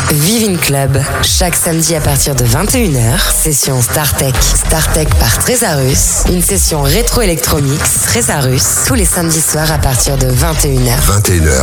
Vivin Club, chaque samedi à partir de 21h, session StarTech. StarTech par Trésarus, une session rétro-électronique Trésarus, tous les samedis soirs à partir de 21h. 21h.